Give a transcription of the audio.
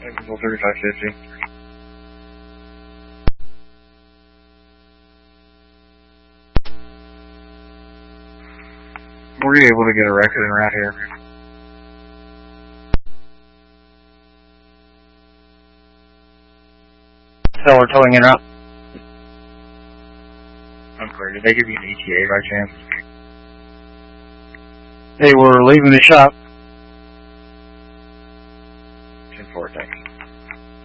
Control 3550. Were you able to get a record around here? So we're towing in route. Unclear. Did they give you an ETA by chance? They were leaving the shop.